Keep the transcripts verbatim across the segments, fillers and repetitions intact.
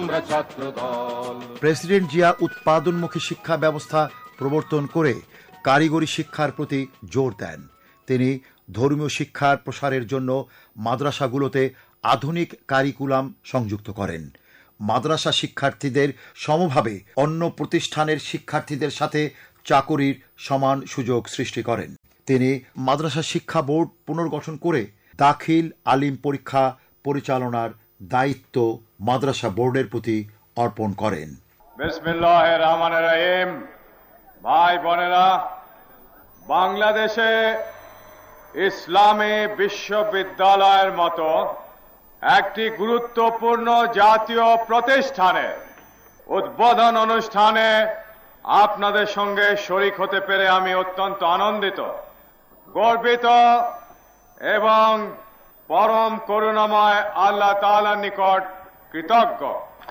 আমরা ছাত্রদল। প্রেসিডেন্ট জিয়া উৎপাদনমুখী শিক্ষা ব্যবস্থা প্রবর্তন করে কারিগরি শিক্ষার প্রতি জোর দেন। তিনি ধর্মীয় শিক্ষার প্রসারের জন্য মাদ্রাসাগুলোতে আধুনিক কারিকুলাম সংযুক্ত করেন। মাদ্রাসা শিক্ষার্থীদের সমভাবে অন্য প্রতিষ্ঠানের শিক্ষার্থীদের সাথে চাকুরির সমান সুযোগ সৃষ্টি করেন। তিনি মাদ্রাসা শিক্ষা বোর্ড পুনর্গঠন করে দাখিল আলিম পরীক্ষা পরিচালনার দায়িত্ব মাদ্রাসা বোর্ডের প্রতি অর্পণ করেন। বিসমিল্লাহির রহমানির রহিম। ভাই বোনেরা, বাংলাদেশে ইসলামী বিশ্ববিদ্যালয়ের মতো একটি গুরুত্বপূর্ণ জাতীয় প্রতিষ্ঠানে উদ্বোধন অনুষ্ঠানে আপনাদের সঙ্গে শরীক হতে পেরে আমি অত্যন্ত আনন্দিত, গর্বিত এবং পরম করুণাময় আল্লাহ তাআলার নিকট কৃতজ্ঞ।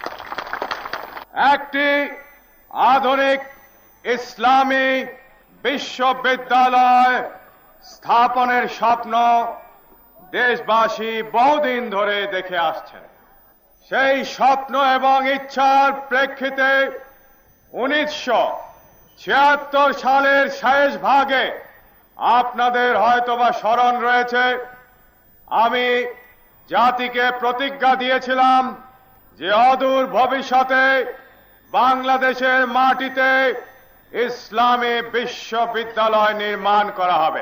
একটি আধুনিক ইসলামী বিশ্ববিদ্যালয় স্থাপনের স্বপ্ন দেশবাসী বহুদিন ধরে দেখে আসছেন। সেই স্বপ্ন এবং ইচ্ছার প্রেক্ষিতে উনিশশো ছিয়াত্তর সালের শেষ ভাগে আপনাদের হয়তোবা স্মরণ রয়েছে, আমি জাতিকে প্রতিজ্ঞা দিয়েছিলাম যে অদূর ভবিষ্যতে বাংলাদেশের মাটিতে ইসলামী বিশ্ববিদ্যালয় নির্মাণ করা হবে।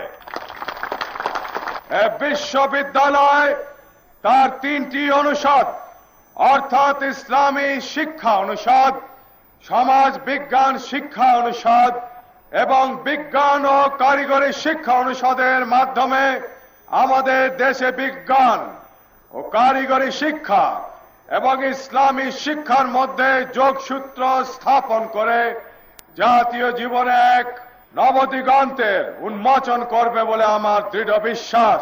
এই বিশ্ববিদ্যালয় তার তিনটি অনুষদ অর্থাৎ ইসলামী শিক্ষা অনুষদ, সমাজ বিজ্ঞান শিক্ষা অনুষদ এবং বিজ্ঞান ও কারিগরি শিক্ষা অনুষদের মাধ্যমে আমাদের দেশে বিজ্ঞান ও কারিগরি শিক্ষা এবং ইসলামী শিক্ষার মধ্যে যোগসূত্র স্থাপন করে জাতীয় জীবনে এক নবদিগন্তের উন্মোচন করবে বলে আমার দৃঢ় বিশ্বাস।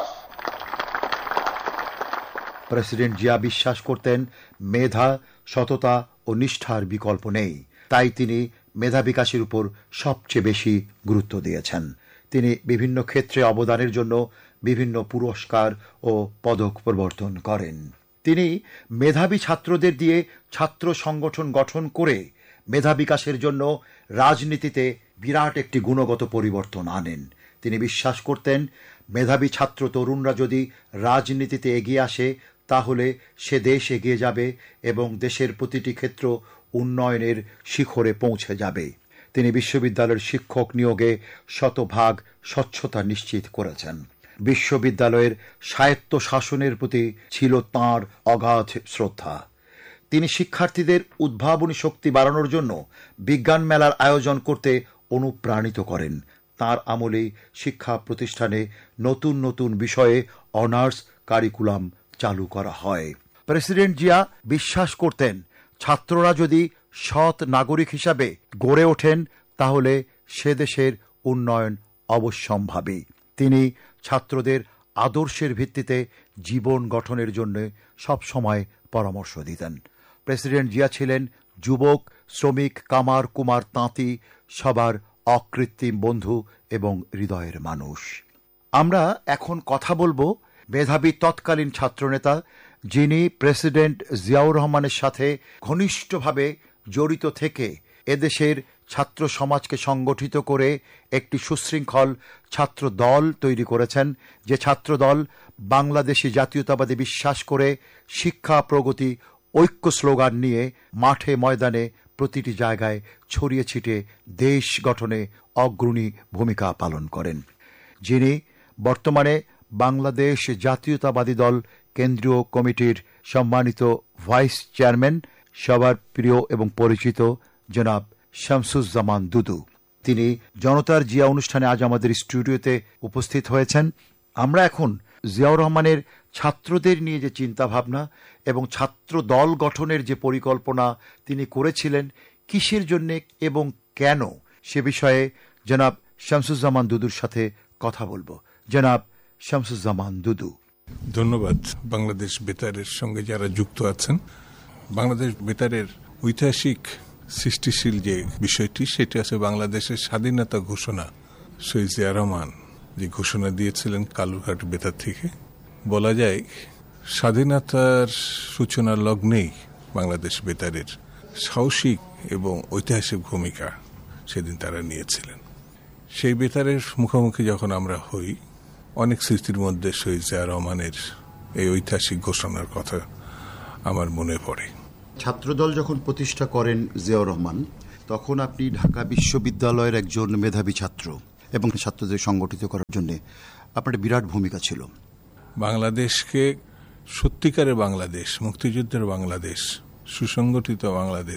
প্রেসিডেন্ট জিয়া বিশ্বাস করতেন মেধা, সততা ও নিষ্ঠার বিকল্প নেই। তাই তিনি মেধা বিকাশের উপর সবচেয়ে বেশি গুরুত্ব দিয়েছেন। তিনি বিভিন্ন ক্ষেত্রে অবদানের জন্য বিভিন্ন পুরস্কার ও পদক প্রবর্তন করেন। তিনি মেধাবী ছাত্রদের দিয়ে ছাত্র সংগঠন গঠন করে মেধা বিকাশের জন্য রাজনীতিতে বিরাট একটি গুণগত পরিবর্তন আনেন। তিনি বিশ্বাস করতেন মেধাবী ছাত্র তরুণরা যদি রাজনীতিতে এগিয়ে আসে তাহলে সে দেশ এগিয়ে যাবে এবং দেশের প্রতিটি ক্ষেত্র উন্নয়নের শিখরে পৌঁছে যাবে। তিনি বিশ্ববিদ্যালয়ের শিক্ষক নিয়োগে শতভাগ স্বচ্ছতা নিশ্চিত করেছেন। বিশ্ববিদ্যালয়ের স্বায়ত্ত শাসনের প্রতি ছিল তাঁর অগাধ শ্রদ্ধা। তিনি শিক্ষার্থীদের উদ্ভাবনী শক্তি বাড়ানোর জন্য বিজ্ঞান মেলার আয়োজন করতে অনুপ্রাণিত করেন। তাঁর আমলে শিক্ষা প্রতিষ্ঠানে নতুন নতুন বিষয়ে অনার্স কারিকুলাম চালু করা হয়। প্রেসিডেন্ট জিয়া বিশ্বাস করতেন ছাত্ররা যদি সৎ নাগরিক হিসাবে গড়ে ওঠেন তাহলে সে দেশের উন্নয়ন অবশ্যম্ভাবী। তিনি ছাত্রদের আদর্শের ভিত্তিতে জীবন গঠনের জন্য সবসময় পরামর্শ দিতেন। প্রেসিডেন্ট জিয়া ছিলেন যুবক, শ্রমিক, কামার, কুমার, তাঁতি সবার অকৃত্রিম বন্ধু এবং হৃদয়ের মানুষ। আমরা এখন কথা বলবো মেধাবী তৎকালীন ছাত্রনেতা যিনি প্রেসিডেন্ট জিয়াউর রহমানের সাথে ঘনিষ্ঠভাবে জড়িত থেকে এদেশের ছাত্র সমাজকে সংগঠিত করে একটি সুশৃঙ্খল ছাত্র দল তৈরি করেছেন, যে ছাত্র দল বাংলাদেশি জাতীয়তাবাদে বিশ্বাস করে শিক্ষা, প্রগতি, ঐক্য স্লোগান নিয়ে মাঠে ময়দানে প্রতিটি জায়গায় ছড়িয়ে ছিটে দেশ গঠনে অগ্রণী ভূমিকা পালন করেন, যিনি বর্তমানে বাংলাদেশ জাতীয়তাবাদী দল কেন্দ্রীয় কমিটির সম্মানিত ভাইস চেয়ারম্যান, সবার প্রিয় এবং পরিচিত জনাব শামসুজ্জামান দুদু। তিনি জনতার জিয়া অনুষ্ঠানে আজ আমাদের স্টুডিওতে উপস্থিত হয়েছেন। আমরা এখন জিয়াউর রহমানের ছাত্রদের নিয়ে যে চিন্তাভাবনা এবং ছাত্র দল গঠনের যে পরিকল্পনা তিনি করেছিলেন, কিসের জন্য এবং কেন, সে বিষয়ে জনাব শামসুজ্জামান দুদুর সাথে কথা বলবো। জনাব শামসুজ্জামান দুদু। ধন্যবাদ। বাংলাদেশ বেতারের সঙ্গে যারা যুক্ত আছেন, বাংলাদেশ বেতারের ঐতিহাসিক সৃষ্টিশীল যে বিষয়টি সেটি আছে বাংলাদেশের স্বাধীনতা ঘোষণা। শহীদ জিয়া রহমান যে ঘোষণা দিয়েছিলেন কালুরঘাট বেতার থেকে, বলা যায় স্বাধীনতার সূচনা লগ্নেই বাংলাদেশ বেতারের সাহসিক এবং ঐতিহাসিক ভূমিকা সেদিন তারা নিয়েছিলেন। সেই বেতারের মুখোমুখি যখন আমরা হই, অনেক স্মৃতির মধ্যে শহীদ জিয়া রহমানের এই ঐতিহাসিক ঘোষণার কথা আমার মনে পড়ে। ছাত্রদল যখন প্রতিষ্ঠা করেন জিয়াউর রহমান, তখন আপনি ঢাকা বিশ্ববিদ্যালয়ের একজন মেধাবী ছাত্র এবং ছাত্রদের সংগঠিত করার জন্য আপনার বিরাট ভূমিকা ছিল। বাংলাদেশকে সত্যিকারের বাংলাদেশ, মুক্তিযুদ্ধের বাংলাদেশ, সুসংগঠিত বাংলাদেশ,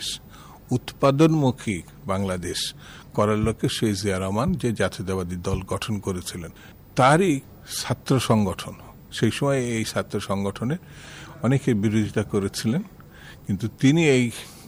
উৎপাদনমুখী বাংলাদেশ করার লক্ষ্যে শহীদ জিয়া রহমান যে জাতীয়তাবাদী দল গঠন করেছিলেন, তারই ছাত্র সংগঠন। সেই সময় এই ছাত্র সংগঠনের অনেকে বিরোধিতা করেছিলেন, কিন্তু তিনি এই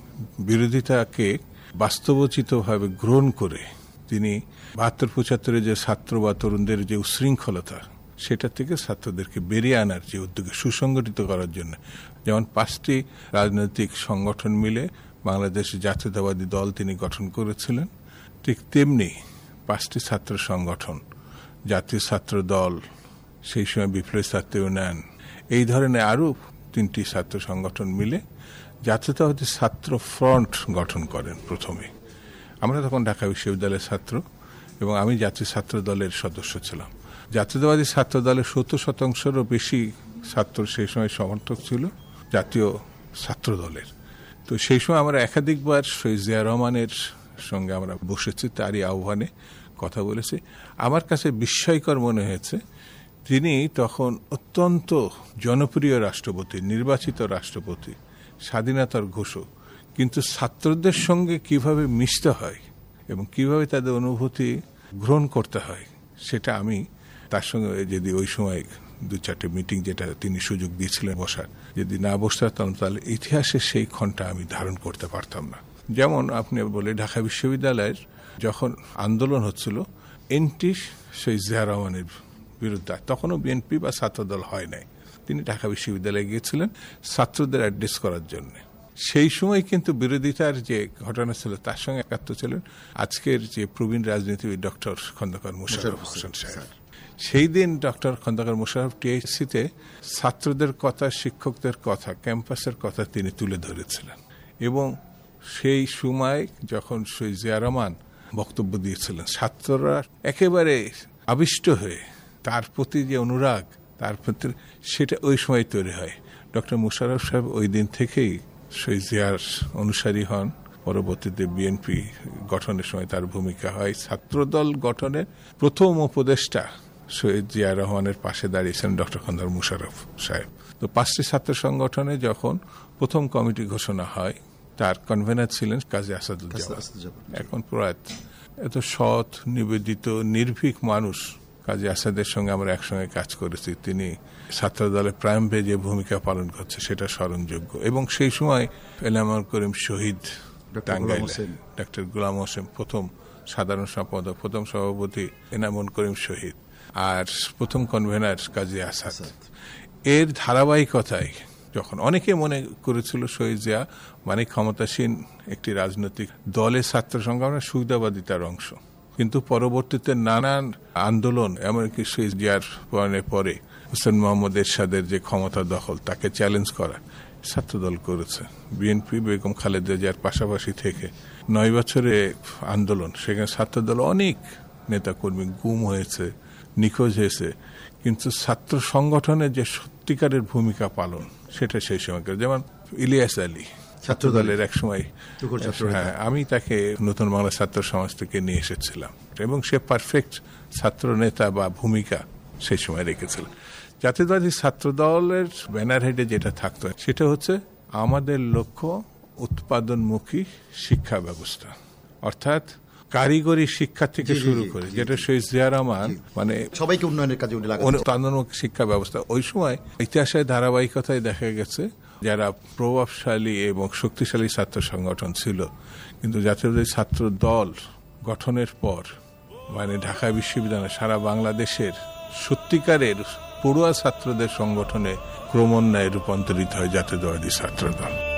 বিরোধিতাকে বাস্তবোচিতভাবে গ্রহণ করে তিনি বাহাত্তর পঁচাত্তরে যে ছাত্র বা তরুণদের যে উশৃঙ্খলতা, সেটা থেকে ছাত্রদেরকে বেরিয়ে আনার যে উদ্যোগে সুসংগঠিত করার জন্য, যেমন পাঁচটি রাজনৈতিক সংগঠন মিলে বাংলাদেশ জাতীয়তাবাদী দল তিনি গঠন করেছিলেন, ঠিক তেমনি পাঁচটি ছাত্র সংগঠন, জাতীয় ছাত্র দল, সেই সময় বিপ্লবী ছাত্র ইউনিয়ন, এই ধরনের আরও তিনটি ছাত্র সংগঠন মিলে জাতীয়তাবাদী ছাত্র ফ্রন্ট গঠন করেন প্রথমে। আমরা তখন ঢাকা বিশ্ববিদ্যালয়ের ছাত্র এবং আমি জাতীয় ছাত্র দলের সদস্য ছিলাম। জাতীয়তাবাদী ছাত্র দলের সত্তর শতাংশেরও বেশি ছাত্র সেই সময় সমর্থক ছিল জাতীয় ছাত্র দলের। তো সেই সময় আমরা একাধিকবার শহীদ জিয়া রহমানের সঙ্গে আমরা বসেছি, তারই আহ্বানে কথা বলেছি। আমার কাছে বিস্ময়কর মনে হয়েছে, তিনি তখন অত্যন্ত জনপ্রিয় রাষ্ট্রপতি, নির্বাচিত রাষ্ট্রপতি, স্বাধীনতার ঘোষক, কিন্তু ছাত্রদের সঙ্গে কিভাবে মিশতে হয় এবং কিভাবে তাদের অনুভূতি গ্রহণ করতে হয়, সেটা আমি তার সঙ্গে যদি ওই সময় দু চারটে মিটিং যেটা তিনি সুযোগ দিয়েছিলেন বসার, যদি না বসতাম তাহলে ইতিহাসের সেই ক্ষণটা আমি ধারণ করতে পারতাম না। যেমন আপনি বলে ঢাকা বিশ্ববিদ্যালয়ের যখন আন্দোলন হচ্ছিল এনটি শহীদ জিয়া রহমানের বিরুদ্ধে, তখনও বিএনপি বা ছাত্রদল হয় নাই, তিনি ঢাকা বিশ্ববিদ্যালয়ে গিয়েছিলেন ছাত্রদের অ্যাড্রেস করার জন্য। সেই সময় কিন্তু বিরোধিতার যে ঘটনা ছিল তার সঙ্গে একাত্ম ছিলেন আজকের যে প্রবীণ রাজনীতিবিদ ডক্টর খন্দকার মোশাররফ হোসেন সাহেব। সেই দিন ডক্টর খন্দকার মোশাররফ টিএসসিতে ছাত্রদের কথা, শিক্ষকদের কথা, ক্যাম্পাসের কথা তিনি তুলে ধরেছিলেন এবং সেই সময় যখন শহীদ জিয়া রহমান বক্তব্য দিয়েছিলেন, ছাত্ররা একেবারে আবিষ্ট হয়ে তার প্রতি যে অনুরাগ, তার প্রতি সেটা ওই সময় তৈরি হয়। ডক্টর মোশাররফ সাহেব ওই দিন থেকেই শহীদ জিয়ার অনুসারী হন। পরবর্তীতে বিএনপি গঠনের সময় তার ভূমিকা হয়। ছাত্রদল গঠনের প্রথম উপদেষ্টা শহীদ জিয়া রহমানের পাশে দাঁড়িয়েছেন ডক্টর খন্দকার মোশাররফ সাহেব। তো পাঁচটি ছাত্র সংগঠনে যখন প্রথম কমিটি ঘোষণা হয়, তার কনভেনার ছিলেন কাজী আসাদুজ্জামান, এখন প্রয়াত। এত সৎ, নিবেদিত, নির্ভীক মানুষ কাজী আসাদের সঙ্গে আমরা একসঙ্গে কাজ করেছি। তিনি ছাত্র দলের প্রারম্ভে যে ভূমিকা পালন করছে সেটা স্মরণযোগ্য। এবং সেই সময় এনামুল করিম শহীদ, টাঙ্গাইলে ডক্টর গোলাম হোসেন প্রথম সাধারণ সম্পাদক, প্রথম সভাপতি এনামুল করিম শহীদ, আর প্রথম কনভেনার কাজী আসাদ। এর ধারাবাহিকতায় যখন অনেকে মনে করেছিল শহীদ জিয়া মানে ক্ষমতাসীন একটি রাজনৈতিক দলের ছাত্র সংগ্রামের সুবিধাবাদিতার অংশ, কিন্তু পরবর্তীতে নানান আন্দোলন, এমনকি শহীদ জিয়ার পরনের পরে হোসেন মোহাম্মদ এরশাদের যে ক্ষমতা দখল, তাকে চ্যালেঞ্জ করা ছাত্রদল করেছে। বিএনপি বেগম খালেদা জিয়ার পাশাপাশি থেকে নয় বছরে আন্দোলন, সেখানে ছাত্রদল অনেক নেতাকর্মী গুম হয়েছে, নিখোঁজ হয়েছে, কিন্তু ছাত্র সংগঠনের যে সত্যিকারের ভূমিকা পালন সেটা সেই সময়কার। যেমন ইলিয়াস আলী ছাত্রদলের এক সময়, হ্যাঁ, আমি তাকে নতুন বাংলা ছাত্র সমাজ থেকে নিয়ে এসেছিলাম এবং সে পারফেক্ট ছাত্র নেতা বা ভূমিকা সেই সময় রেখেছিল। জাতীয়তাবাদী ছাত্র দলের ব্যানার হেডে যেটা থাকতো সেটা হচ্ছে আমাদের লক্ষ্য উৎপাদনমুখী শিক্ষা ব্যবস্থা, অর্থাৎ কারিগরি শিক্ষা থেকে শুরু করে যেটা শহীদ জিয়া রহমান মানে সবাইকে উন্নয়নের কাজে উৎপাদনমুখী শিক্ষা ব্যবস্থা। ওই সময় ইতিহাসের ধারাবাহিকতায় দেখা গেছে যারা প্রভাবশালী এবং শক্তিশালী ছাত্র সংগঠন ছিল, কিন্তু জাতীয়তাবাদী ছাত্র দল গঠনের পর মানে ঢাকা বিশ্ববিদ্যালয় সারা বাংলাদেশের সত্যিকারের পড়ুয়া ছাত্রদের সংগঠনে ক্রমান্বয়ে রূপান্তরিত হয় জাতীয়তাবাদী ছাত্র দল।